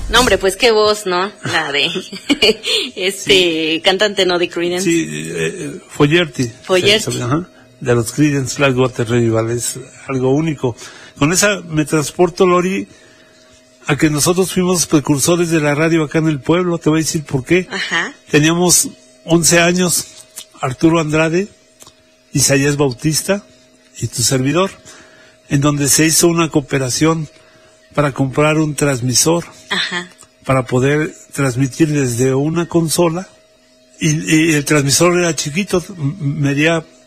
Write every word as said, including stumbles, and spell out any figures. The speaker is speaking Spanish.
No, hombre, pues qué voz, ¿no? La de este sí. cantante, ¿no? De Creedence. Sí, eh, Fogerty. Fogerty. Sí, ajá, de los Creedence Clearwater Revival, es algo único. Con esa me transporto, Lori, a que nosotros fuimos precursores de la radio acá en el pueblo. Te voy a decir por qué. Ajá. Teníamos once años, Arturo Andrade, Isaías Bautista y tu servidor, en donde se hizo una cooperación para comprar un transmisor. Ajá. Para poder transmitir desde una consola, y, y el transmisor era chiquito, medía